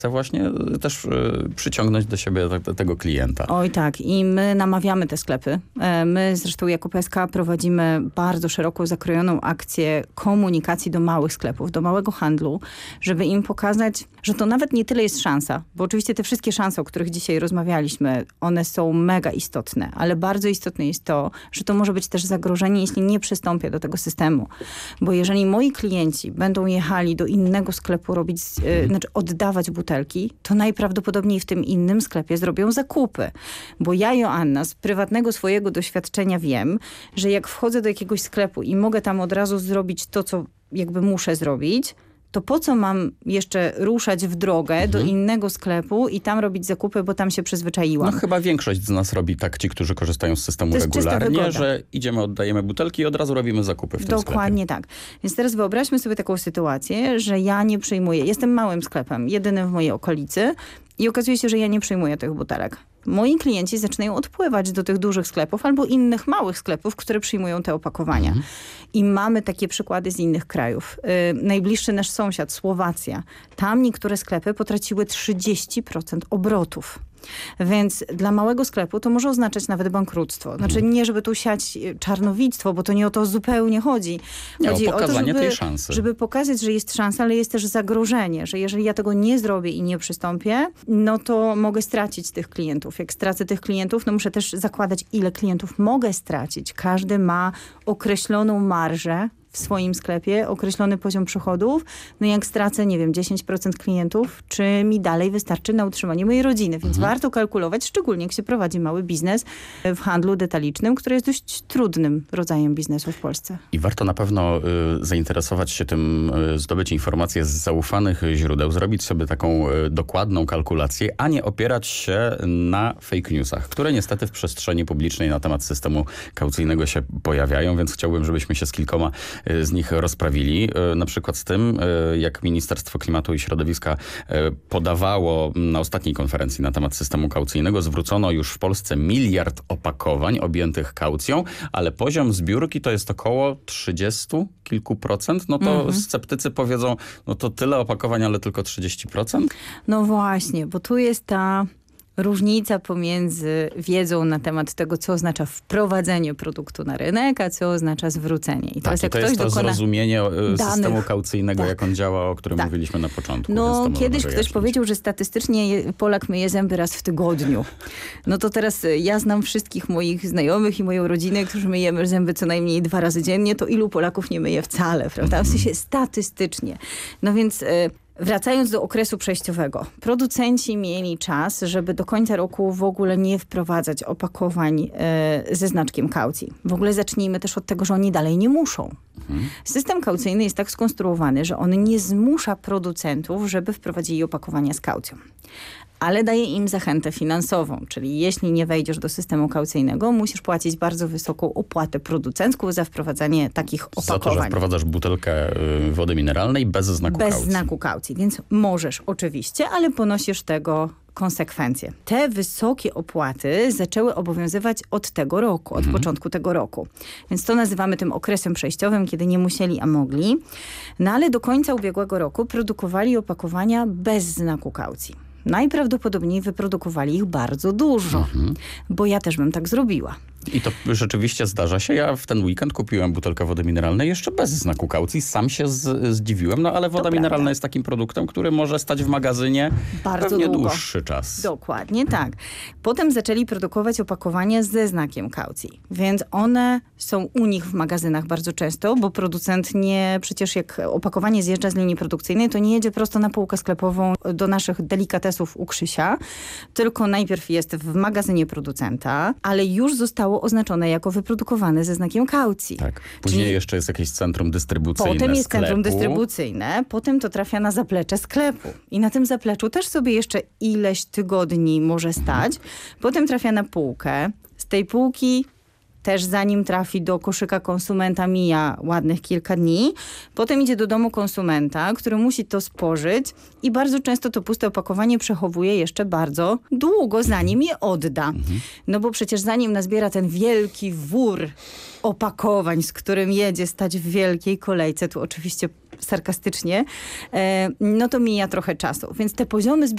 chce właśnie też przyciągnąć do siebie tego klienta. Oj tak, i my namawiamy te sklepy. My zresztą jako PSK prowadzimy bardzo szeroko zakrojoną akcję komunikacji do małych sklepów, do małego handlu, żeby im pokazać, że to nawet nie tyle jest szansa, bo oczywiście te wszystkie szanse, o których dzisiaj rozmawialiśmy, one są mega istotne, ale bardzo istotne jest to, że to może być też zagrożenie, jeśli nie przystąpię do tego systemu. Bo jeżeli moi klienci będą jechali do innego sklepu znaczy oddawać butelki, to najprawdopodobniej w tym innym sklepie zrobią zakupy. Bo ja, Joanna, z prywatnego swojego doświadczenia wiem, że jak wchodzę do jakiegoś sklepu i mogę tam od razu zrobić to, co jakby muszę zrobić, to po co mam jeszcze ruszać w drogę do innego sklepu i tam robić zakupy, bo tam się przyzwyczaiłam. No chyba większość z nas robi tak, ci, którzy korzystają z systemu regularnie, że idziemy, oddajemy butelki i od razu robimy zakupy w tym sklepie. Dokładnie tak. Więc teraz wyobraźmy sobie taką sytuację, że ja nie przyjmuję, jestem małym sklepem, jedynym w mojej okolicy i okazuje się, że ja nie przyjmuję tych butelek. Moi klienci zaczynają odpływać do tych dużych sklepów albo innych małych sklepów, które przyjmują te opakowania. I mamy takie przykłady z innych krajów. Najbliższy nasz sąsiad, Słowacja. Tam niektóre sklepy potraciły 30% obrotów. Więc dla małego sklepu to może oznaczać nawet bankructwo. Znaczy nie, żeby tu siać czarnowictwo, bo to nie o to zupełnie chodzi. Chodzi o pokazanie tej szansy. Żeby pokazać, że jest szansa, ale jest też zagrożenie, że jeżeli ja tego nie zrobię i nie przystąpię, no to mogę stracić tych klientów. Jak stracę tych klientów, no muszę też zakładać, ile klientów mogę stracić. Każdy ma określoną marżę w swoim sklepie, określony poziom przychodów. No jak stracę, nie wiem, 10% klientów, czy mi dalej wystarczy na utrzymanie mojej rodziny. Więc warto kalkulować, szczególnie jak się prowadzi mały biznes w handlu detalicznym, który jest dość trudnym rodzajem biznesu w Polsce. I warto na pewno zainteresować się tym, zdobyć informacje z zaufanych źródeł, zrobić sobie taką dokładną kalkulację, a nie opierać się na fake newsach, które niestety w przestrzeni publicznej na temat systemu kaucyjnego się pojawiają, więc chciałbym, żebyśmy się z kilkoma z nich rozprawili. Na przykład z tym, jak Ministerstwo Klimatu i Środowiska podawało na ostatniej konferencji na temat systemu kaucyjnego, zwrócono już w Polsce 1 miliard opakowań objętych kaucją, ale poziom zbiórki to jest około 30 kilku procent. No to sceptycy powiedzą, no to tyle opakowań, ale tylko 30%? No właśnie, bo tu jest ta różnica pomiędzy wiedzą na temat tego, co oznacza wprowadzenie produktu na rynek, a co oznacza zwrócenie. I teraz jak to ktoś jest to dokona zrozumienie systemu kaucyjnego, tak, jak on działa, o którym mówiliśmy na początku. No kiedyś ktoś powiedział, że statystycznie Polak myje zęby raz w tygodniu. No to teraz ja znam wszystkich moich znajomych i moją rodzinę, którzy myjemy zęby co najmniej 2 razy dziennie, to ilu Polaków nie myje wcale, prawda? W sensie statystycznie. No więc wracając do okresu przejściowego. Producenci mieli czas, żeby do końca roku w ogóle nie wprowadzać opakowań ze znaczkiem kaucji. W ogóle zacznijmy też od tego, że oni dalej nie muszą. System kaucyjny jest tak skonstruowany, że on nie zmusza producentów, żeby wprowadzili opakowania z kaucją. Ale daje im zachętę finansową, czyli jeśli nie wejdziesz do systemu kaucyjnego, musisz płacić bardzo wysoką opłatę producencką za wprowadzanie takich opakowań. Za to, że wprowadzasz butelkę wody mineralnej bez znaku kaucji. Bez znaku kaucji, więc możesz oczywiście, ale ponosisz tego konsekwencje. Te wysokie opłaty zaczęły obowiązywać od tego roku, od początku tego roku. Więc to nazywamy tym okresem przejściowym, kiedy nie musieli, a mogli. No ale do końca ubiegłego roku produkowali opakowania bez znaku kaucji. Najprawdopodobniej wyprodukowali ich bardzo dużo, bo ja też bym tak zrobiła. I to rzeczywiście zdarza się. Ja w ten weekend kupiłem butelkę wody mineralnej jeszcze bez znaku kaucji. Sam się zdziwiłem, no ale woda mineralna jest takim produktem, który może stać w magazynie bardzo pewnie dłuższy czas. Dokładnie tak. Potem zaczęli produkować opakowania ze znakiem kaucji. Więc one są u nich w magazynach bardzo często, bo producent przecież jak opakowanie zjeżdża z linii produkcyjnej, to nie jedzie prosto na półkę sklepową do naszych delikatesów u Krzysia, tylko najpierw jest w magazynie producenta, ale już zostało oznaczone jako wyprodukowane ze znakiem kaucji. Tak. Później jeszcze jest jakieś centrum dystrybucyjne Potem jest sklepu. Centrum dystrybucyjne, potem to trafia na zaplecze sklepu. I na tym zapleczu też sobie jeszcze ileś tygodni może stać. Potem trafia na półkę. Z tej półki też zanim trafi do koszyka konsumenta mija ładnych kilka dni. Potem idzie do domu konsumenta, który musi to spożyć i bardzo często to puste opakowanie przechowuje jeszcze bardzo długo, zanim je odda. No bo przecież zanim nazbiera ten wielki wór opakowań, z którym jedzie stać w wielkiej kolejce, tu oczywiście sarkastycznie, no to mija trochę czasu. Więc te poziomy